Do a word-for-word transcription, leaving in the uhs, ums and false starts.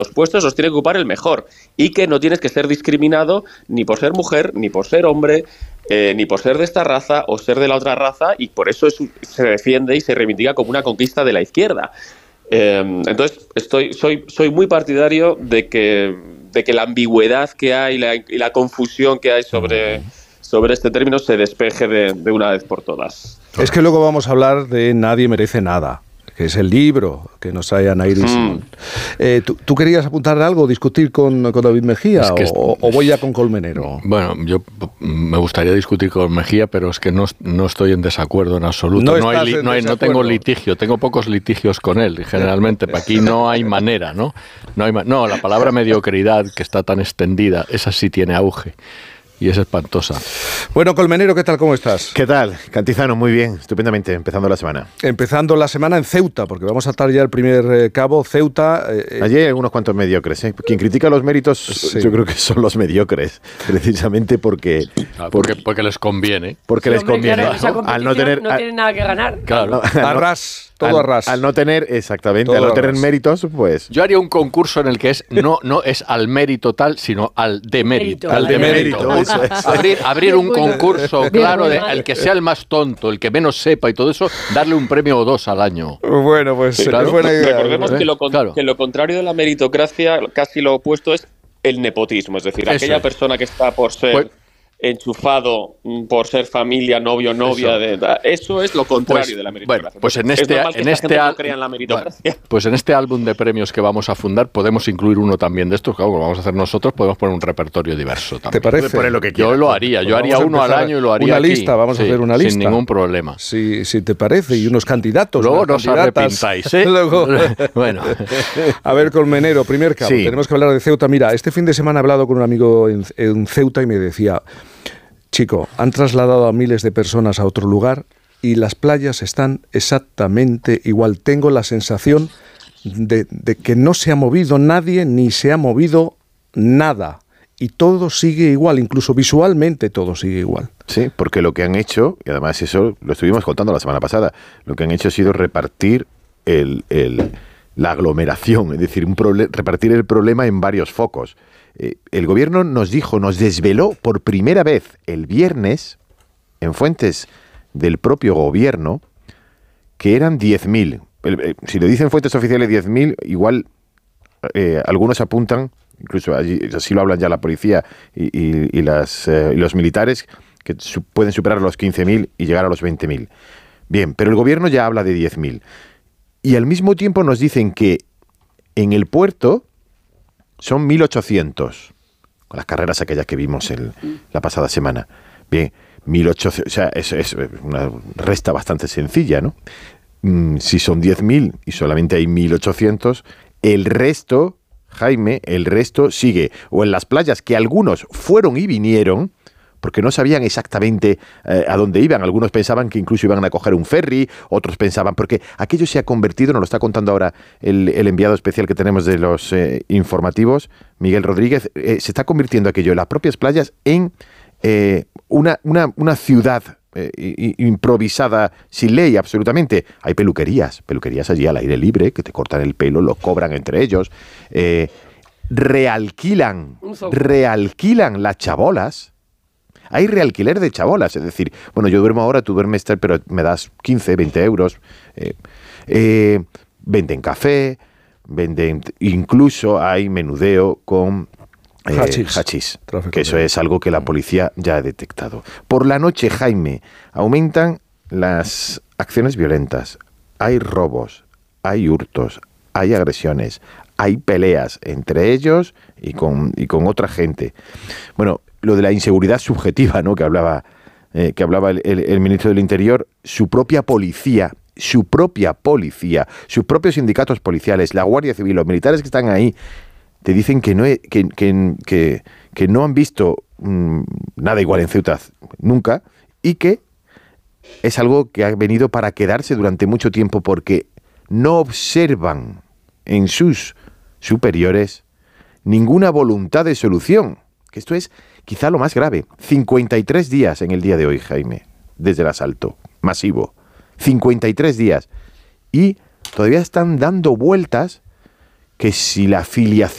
los puestos los tiene que ocupar el mejor y que no tienes que ser discriminado ni por ser mujer, ni por ser hombre, eh, ni por ser de esta raza o ser de la otra raza, y por eso es, se defiende y se reivindica como una conquista de la izquierda. Eh, entonces, estoy, soy, soy muy partidario de que, de que la ambigüedad que hay la, y la confusión que hay sobre, sobre este término se despeje de, de una vez por todas. Es que luego vamos a hablar de Nadie merece nada, que es el libro que nos trae Ana Iris. Mm. Eh, ¿tú, ¿Tú querías apuntar algo, discutir con, con David Mejía es que o, o voy ya con Colmenero? Bueno, yo me gustaría discutir con Mejía, pero es que no, no estoy en desacuerdo en absoluto. No, no, hay, en no, hay, no tengo litigio, tengo pocos litigios con él, generalmente. Para aquí no hay manera, ¿no? No, hay, no, la palabra mediocridad, que está tan extendida, esa sí tiene auge. Y es espantosa. Bueno, Colmenero, ¿qué tal? ¿Cómo estás? ¿Qué tal? Cantizano, muy bien, estupendamente, empezando la semana. Empezando la semana en Ceuta, porque vamos a atar ya el primer eh, cabo, Ceuta. Eh, Allí hay unos cuantos mediocres, ¿eh? Quien critica los méritos, sí. Yo creo que son los mediocres, precisamente porque... Ah, porque, porque les conviene. Porque sí, les hombre, conviene. claro, al no tener... No tienen nada que ganar. Claro. No, a ras. Todo al, a ras. Al no tener, exactamente, todo al no tener méritos, pues... Yo haría un concurso en el que es no, no es al mérito tal, sino al demérito. Al demérito. Eso es. Abrir, abrir un concurso, claro, de el que sea el más tonto, el que menos sepa y todo eso, darle un premio o dos al año. Bueno, pues sí, claro. Es buena idea. Recordemos ¿eh? que, lo con, claro. que lo contrario de la meritocracia, casi lo opuesto, es el nepotismo. Es decir, eso aquella es. persona que está por ser... Pues, enchufado por ser familia, novio, novia, eso, de, eso es lo contrario pues, de la meritocracia. Bueno, pues en este, en este no crea en la meritocracia. Bueno, pues en este álbum de premios que vamos a fundar podemos incluir uno también de estos, claro, como vamos a hacer nosotros, podemos poner un repertorio diverso también. ¿Te parece? Poner lo que yo lo haría, pues yo haría uno al año y lo haría una aquí. lista, vamos sí, a hacer una lista. Sin ningún problema. Si, si te parece, y unos candidatos. Luego no os arrepintáis, ¿eh? Luego... bueno. A ver, Colmenero, primer cabo, sí. Tenemos que hablar de Ceuta. Mira, este fin de semana he hablado con un amigo en, en Ceuta y me decía... Chico, han trasladado a miles de personas a otro lugar y las playas están exactamente igual. Tengo la sensación de, de que no se ha movido nadie ni se ha movido nada. Y todo sigue igual, incluso visualmente todo sigue igual. Sí, porque lo que han hecho, y además eso lo estuvimos contando la semana pasada, lo que han hecho ha sido repartir el, el, la aglomeración, es decir, un proble- repartir el problema en varios focos. Eh, el gobierno nos dijo, nos desveló por primera vez el viernes, en fuentes del propio gobierno, que eran diez mil. Eh, si lo dicen fuentes oficiales diez mil, igual eh, algunos apuntan, incluso allí, así lo hablan ya la policía y, y, y, las, eh, y los militares, que su, pueden superar los quince mil y llegar a los veinte mil. Bien, pero el gobierno ya habla de diez mil. Y al mismo tiempo nos dicen que en el puerto son mil ochocientos, con las carreras aquellas que vimos el, la pasada semana. Bien, mil ochocientos, o sea, es, es una resta bastante sencilla, ¿no? Mm, si son diez mil y solamente hay mil ochocientos, el resto, Jaime, el resto sigue o en las playas, que algunos fueron y vinieron, porque no sabían exactamente eh, a dónde iban. Algunos pensaban que incluso iban a coger un ferry, otros pensaban, porque aquello se ha convertido, nos lo está contando ahora el, el enviado especial que tenemos de los eh, informativos, Miguel Rodríguez, eh, se está convirtiendo aquello, las propias playas, en eh, una, una, una ciudad eh, improvisada, sin ley absolutamente. Hay peluquerías, peluquerías allí al aire libre, que te cortan el pelo, lo cobran entre ellos, eh, realquilan, realquilan las chabolas. Hay realquiler de chabolas, es decir, bueno, yo duermo ahora, tú duermes, pero me das quince, veinte euros. Eh, eh, venden café, venden, incluso hay menudeo con eh, hachís, hachís que eso es algo que la policía ya ha detectado. Por la noche, Jaime, aumentan las acciones violentas, hay robos, hay hurtos, hay agresiones, hay peleas entre ellos y con, y con otra gente. Bueno, lo de la inseguridad subjetiva, ¿no?, que hablaba, eh, que hablaba el, el, el ministro del Interior, su propia policía, su propia policía, sus propios sindicatos policiales, la Guardia Civil, los militares que están ahí, te dicen que no, que, que, que, que no han visto mmm, nada igual en Ceuta nunca y que es algo que ha venido para quedarse durante mucho tiempo porque no observan en sus superiores ninguna voluntad de solución. Que esto es quizá lo más grave. cincuenta y tres días en el día de hoy, Jaime, desde el asalto masivo. cincuenta y tres días. Y todavía están dando vueltas que si la filiación